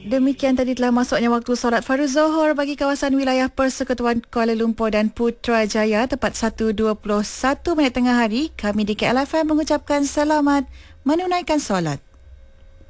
Demikian tadi telah masuknya waktu solat fardu Zuhur bagi kawasan wilayah Persekutuan Kuala Lumpur dan Putrajaya tepat 1:21 tengah hari. Kami di KLFM mengucapkan selamat menunaikan solat.